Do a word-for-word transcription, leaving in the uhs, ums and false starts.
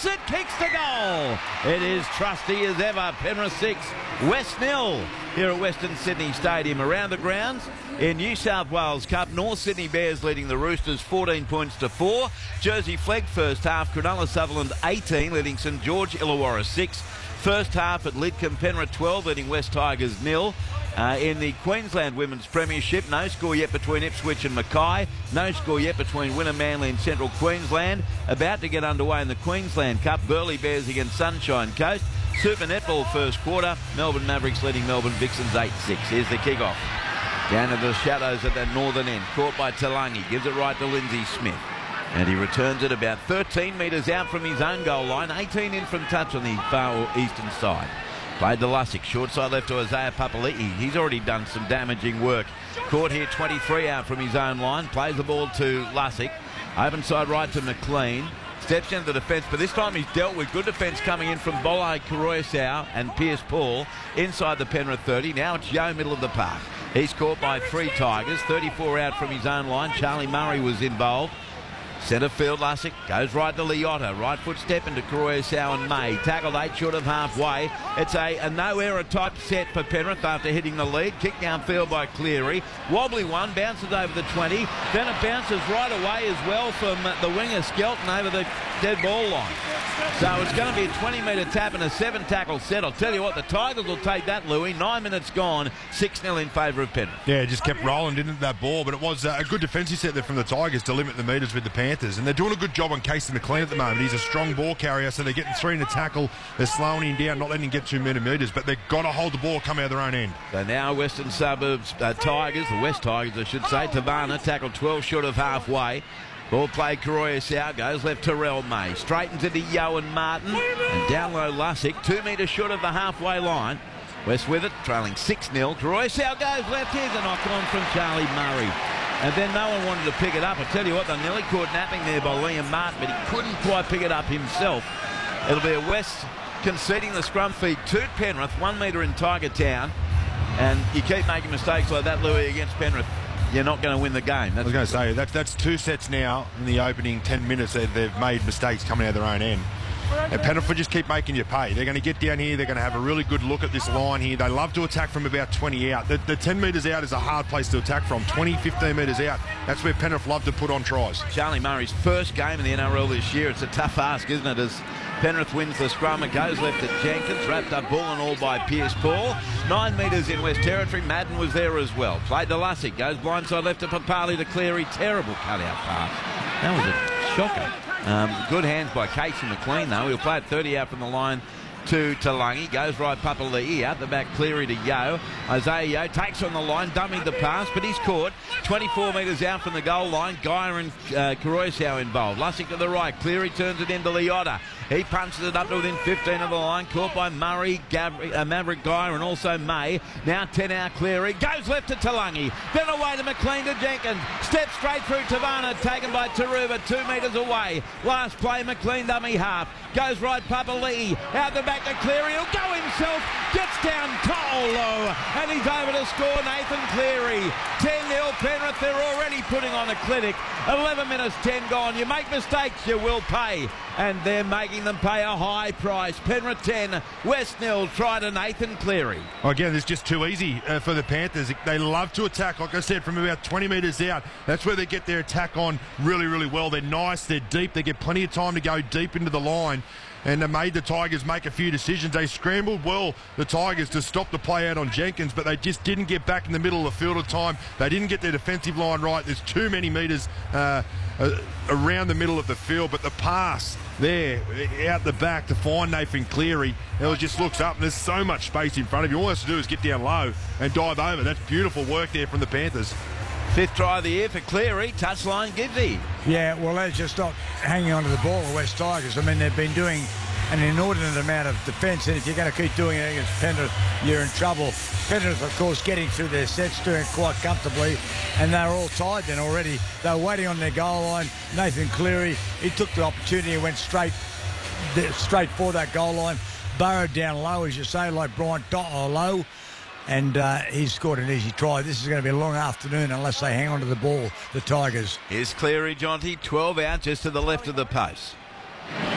Puts it, kicks the goal. It is trusty as ever. Penrith six, West nil here at Western Sydney Stadium. Around the grounds in New South Wales Cup, North Sydney Bears leading the Roosters fourteen points to four. Jersey Flegg first half, Cronulla Sutherland eighteen, leading St George Illawarra six. First half at Lidcombe, Penrith twelve, leading West Tigers nil. Uh, in the Queensland Women's Premiership, no score yet between Ipswich and Mackay. No score yet between Wynnum Manly and Central Queensland. About to get underway in the Queensland Cup, Burleigh Bears against Sunshine Coast. Super Netball first quarter, Melbourne Mavericks leading Melbourne Vixens eight six. Here's the kick-off. Down to the shadows at the northern end. Caught by Talangi. Gives it right to Lindsay Smith. And he returns it about thirteen metres out from his own goal line. eighteen in from touch on the far eastern side. Played to Lussick. Short side left to Isaiah Papali'i. He's already done some damaging work. Caught here twenty-three out from his own line. Plays the ball to Lussick. Open side right to McLean. Steps into the defence, but this time he's dealt with good defence coming in from Bolai Kuroyasau and Pierce Paul inside the Penrith thirty. Now it's Yeo, middle of the park. He's caught by three Tigers. thirty-four out from his own line. Charlie Murray was involved. Centre field, Lussick goes right to Liotta. Right foot step into Kuroyasau and May. Tackled eight short of halfway. It's a, a no-error type set for Penrith after hitting the lead. Kick downfield by Cleary. Wobbly one, bounces over the twenty. Then it bounces right away as well from the winger Skelton over the dead ball line. So it's going to be a twenty metre tap and a seven-tackle set. I'll tell you what, the Tigers will take that, Louis. Nine minutes gone, six nil in favour of Penrith. Yeah, it just kept rolling, didn't it, that ball? But it was uh, a good defensive set there from the Tigers to limit the metres with the Panthers. And they're doing a good job on Casey McLean at the moment. He's a strong ball carrier, so they're getting three in the tackle. They're slowing him down, not letting him get too many metres, but they've got to hold the ball, come out of their own end. So now Western Suburbs uh, Tigers, the West Tigers, I should say. Tavana tackled twelve short of halfway. Ball play, Kuroyasau goes left, Terrell May. Straightens into Yeo and Martin. And down low, Lussick, two metres short of the halfway line. West with it, trailing six nil. Kuroyasau goes left. Here's a knock on from Charlie Murray. And then no one wanted to pick it up. I tell you what, they nearly caught napping there by Liam Martin, but he couldn't quite pick it up himself. It'll be a West conceding the scrum feed to Penrith, one metre in Tiger Town. And you keep making mistakes like that, Louis, against Penrith, you're not going to win the game. That's I was going to say, that's, that's two sets now in the opening ten minutes that they've made mistakes coming out of their own end. And Penrith will just keep making you pay. They're going to get down here. They're going to have a really good look at this line here. They love to attack from about twenty out. The, the ten metres out is a hard place to attack from. twenty, fifteen metres out. That's where Penrith love to put on tries. Charlie Murray's first game in the N R L this year. It's a tough ask, isn't it, as Penrith wins the scrum. It goes left at Jenkins, wrapped up ball and all by Pierce Paul. Nine metres in West Territory. Madden was there as well. Played to Lussick. Goes blindside left to Papali to Cleary. Terrible cutout pass. That was a shocker. Um, good hands by Casey McLean, though. He'll play it thirty out from the line to Talangi. Goes right Papali'i out the back, Cleary to Yeo. Isaiah Yeo takes on the line, dummied the pass, but he's caught. twenty-four metres out from the goal line. Geyer and uh, Kuroyasau involved. Lussick to the right. Cleary turns it into Liotta. He punches it up to within fifteen of the line. Caught by Murray, Gavri, uh, Maverick Geyer and also May. Now ten out Cleary. Goes left to Talangi. Then away to McLean to Jenkins. Steps straight through Tavana. Taken by Taruva. Two metres away. Last play, McLean dummy half. Goes right Papali'i. Out the back to Cleary. He'll go himself. Gets down Tolo. And he's over to score Nathan Cleary. ten nil Penrith. They're already putting on a clinic. eleven minutes ten gone. You make mistakes, you will pay. And they're making them pay a high price. Penrith ten, West nil. Try to Nathan Cleary. Well, again, it's just too easy uh, for the Panthers. They love to attack, like I said, from about twenty metres out. That's where they get their attack on really, really well. They're nice, they're deep, they get plenty of time to go deep into the line. And they made the Tigers make a few decisions. They scrambled well, the Tigers, to stop the play out on Jenkins, but they just didn't get back in the middle of the field of time. They didn't get their defensive line right. There's too many metres uh, uh, around the middle of the field, but the pass there out the back to find Nathan Cleary, it just looks up and there's so much space in front of you. All he has to do is get down low and dive over. That's beautiful work there from the Panthers. Fifth try of the year for Cleary. Touchline Gibbsy. Yeah, well, they're just not hanging on to the ball, the West Tigers. I mean, they've been doing an inordinate amount of defence, and if you're going to keep doing it against Penrith, you're in trouble. Penrith, of course, getting through their sets, doing it quite comfortably, and they're all tied then already. They were waiting on their goal line. Nathan Cleary, he took the opportunity and went straight, straight for that goal line, burrowed down low, as you say, like Brian Dotto low. And uh, he's scored an easy try. This is going to be a long afternoon unless they hang on to the ball, the Tigers. Here's Cleary, Jonty, twelve out just to the left of the post.